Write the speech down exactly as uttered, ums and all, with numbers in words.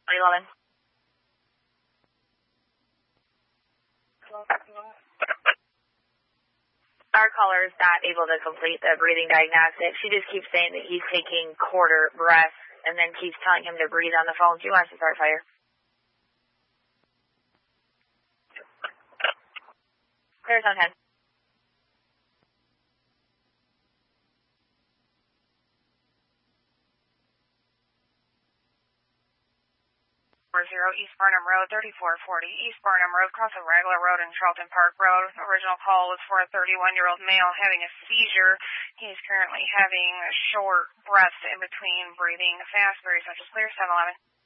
eleven. Our caller is not able to complete the breathing diagnostic. She just keeps saying that he's taking quarter breaths and then keeps telling him to breathe on the phone. She wants to start fire. Clear on ten. Zero East Burnham Road, thirty-four forty East Burnham Road, crossing Ragler Road and Charlton Park Road. Original call was for a thirty-one-year-old male having a seizure. He's currently having short breaths in between breathing fast, very such as clear, seven eleven.